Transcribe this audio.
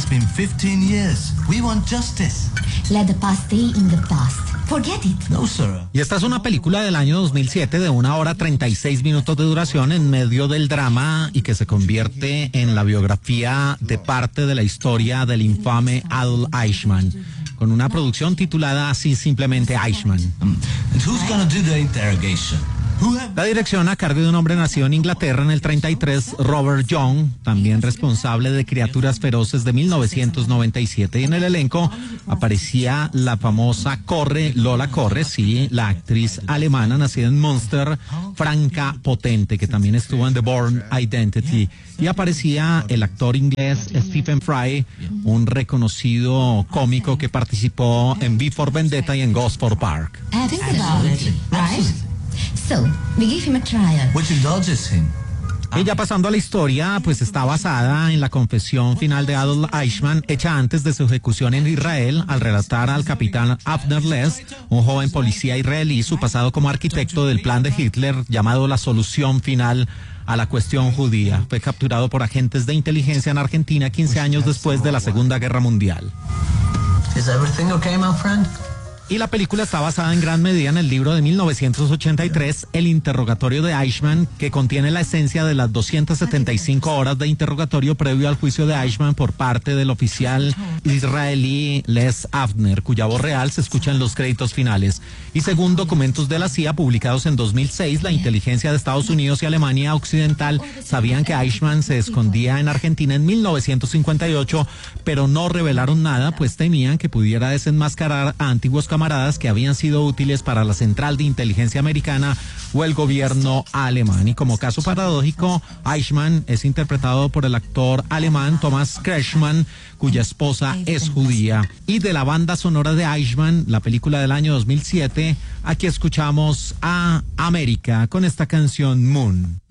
been 15 years. We want justice. Let the past stay in the past. Forget it. No, sir. Y esta es una película del año 2007 de 1 hora 36 minutos de duración en medio del drama y que se convierte en la biografía de parte de la historia del infame Adolf Eichmann, con una producción titulada así simplemente Eichmann. And who's gonna do the interrogation? La dirección a cargo de un hombre nacido en Inglaterra en el 33, Robert Young, también responsable de Criaturas Feroces de 1997. Y en el elenco aparecía la famosa Lola Corre, sí, la actriz alemana nacida en Münster, Franka Potente, que también estuvo en The Bourne Identity. Y aparecía el actor inglés Stephen Fry, un reconocido cómico que participó en V for Vendetta y en Ghost for Park. Think about it, right? So, we give him a trial. Which indulges him. Y ya pasando a la historia, pues está basada en la confesión final de Adolf Eichmann, hecha antes de su ejecución en Israel, al relatar al capitán Avner Less, un joven policía israelí, su pasado como arquitecto del plan de Hitler llamado la solución final a la cuestión judía. Fue capturado por agentes de inteligencia en Argentina 15 años después de la Segunda Guerra Mundial. Is everything okay, my friend? Y la película está basada en gran medida en el libro de 1983, El interrogatorio de Eichmann, que contiene la esencia de las 275 horas de interrogatorio previo al juicio de Eichmann por parte del oficial israelí Les Avner, cuya voz real se escucha en los créditos finales. Y según documentos de la CIA publicados en 2006, la inteligencia de Estados Unidos y Alemania Occidental sabían que Eichmann se escondía en Argentina en 1958, pero no revelaron nada, pues temían que pudiera desenmascarar a antiguos camaradas que habían sido útiles para la Central de Inteligencia Americana o el gobierno alemán. Y como caso paradójico, Eichmann es interpretado por el actor alemán Thomas Kretschmann, cuya esposa es judía. Y de la banda sonora de Eichmann, la película del año 2007, aquí escuchamos a América con esta canción Moon.